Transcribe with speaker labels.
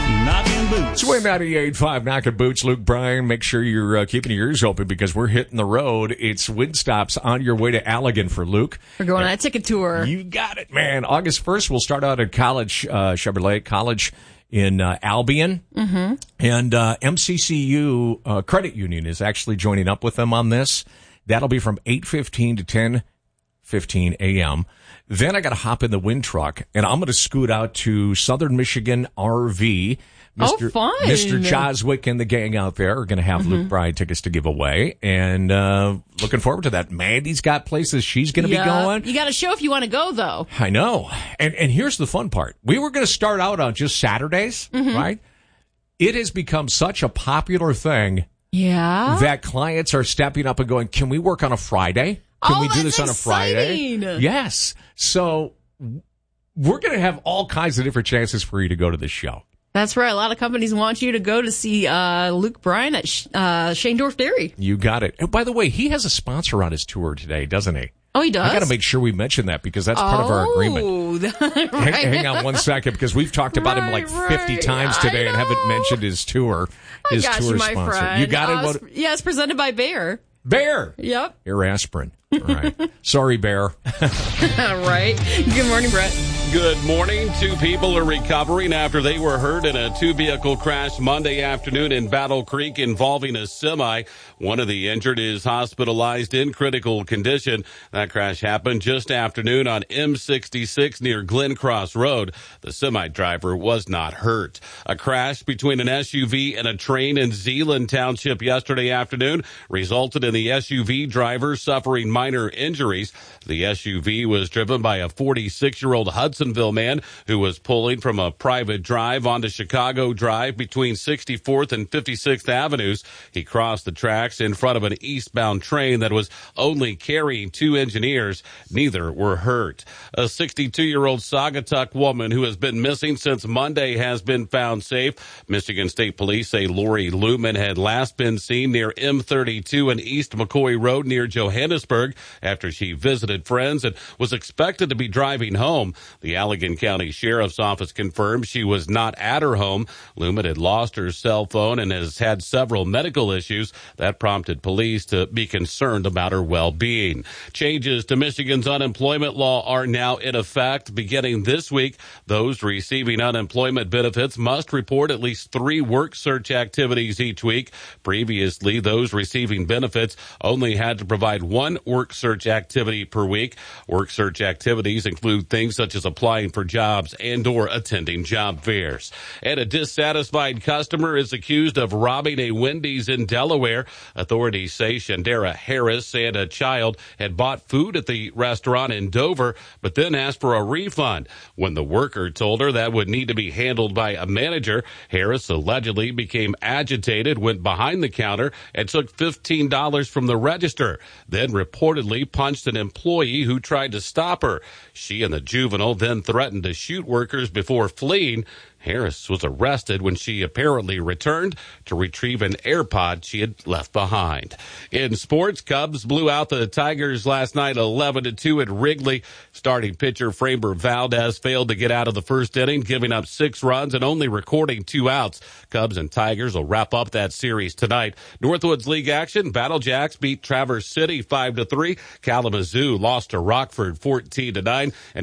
Speaker 1: Knocking Boots.
Speaker 2: Swim 98.5 Knocking Boots. Luke Bryan, make sure you're keeping your ears open because we're hitting the road. It's Windstops on your way to Allegan for Luke.
Speaker 3: We're going on a ticket tour.
Speaker 2: You got it, man. August 1st, we'll start out at College, Chevrolet College in Albion. Mm-hmm. And MCCU Credit Union is actually joining up with them on this. That'll be from 8:15 to 10:15 a.m. Then I got to hop in the wind truck, and I'm going to scoot out to Southern Michigan RV.
Speaker 3: Oh, fun.
Speaker 2: Mr. Joswick and the gang out there are going to have Luke Bryan tickets to give away, and looking forward to that. Mandy's got places she's going to be going.
Speaker 3: You got to show if you want to go, though.
Speaker 2: I know. And here's the fun part. We were going to start out on just Saturdays, right? It has become such a popular thing that clients are stepping up and going, can we work on a Friday? Can we do this on a Friday? Yes. So we're going to have all kinds of different chances for you to go to this show.
Speaker 3: That's right. A lot of companies want you to go to see Luke Bryan at Shaendorf Dairy.
Speaker 2: You got it. And by the way, he has a sponsor on his tour today, doesn't he?
Speaker 3: Oh, he does?
Speaker 2: I got to make sure we mention that because that's part of our agreement.
Speaker 3: Right.
Speaker 2: Hang on one second because we've talked about him like 50 times today and haven't mentioned his tour. His tour sponsor.
Speaker 3: Friend.
Speaker 2: You got it?
Speaker 3: Yeah, it's presented by Bayer.
Speaker 2: Bayer.
Speaker 3: Yep.
Speaker 2: Air aspirin. All right. Sorry, Bear.
Speaker 3: Right. Good morning, Brett.
Speaker 4: Good morning. 2 people are recovering after they were hurt in a 2-vehicle crash Monday afternoon in Battle Creek involving a semi. One of the injured is hospitalized in critical condition. That crash happened just afternoon on M66 near Glen Cross Road. The semi driver was not hurt. A crash between an SUV and a train in Zeeland Township yesterday afternoon resulted in the SUV driver suffering minor injuries. The SUV was driven by a 46-year-old Hudsonville man who was pulling from a private drive onto Chicago Drive between 64th and 56th Avenues. He crossed the tracks in front of an eastbound train that was only carrying 2 engineers. Neither were hurt. A 62-year-old Saugatuck woman who has been missing since Monday has been found safe. Michigan State Police say Lori Lumen had last been seen near M32 and East McCoy Road near Johannesburg after she visited friends and was expected to be driving home. The Allegan County Sheriff's Office confirmed she was not at her home. Lumen had lost her cell phone and has had several medical issues. That prompted police to be concerned about her well-being. Changes to Michigan's unemployment law are now in effect. Beginning this week, those receiving unemployment benefits must report at least 3 work search activities each week. Previously, those receiving benefits only had to provide 1 work search activity per week. Work search activities include things such as applying for jobs and or attending job fairs. And a dissatisfied customer is accused of robbing a Wendy's in Delaware. Authorities say Shandera Harris and a child had bought food at the restaurant in Dover, but then asked for a refund. When the worker told her that would need to be handled by a manager, Harris allegedly became agitated, went behind the counter, and took $15 from the register, then reportedly punched an employee who tried to stop her. She and the juvenile then threatened to shoot workers before fleeing. Harris was arrested when she apparently returned to retrieve an AirPod she had left behind. In sports, Cubs blew out the Tigers last night 11-2 at Wrigley. Starting pitcher Framber Valdez failed to get out of the first inning, giving up 6 runs and only recording 2 outs. Cubs and Tigers will wrap up that series tonight. Northwoods League action, Battle Jacks beat Traverse City 5-3. Kalamazoo lost to Rockford 14-9. And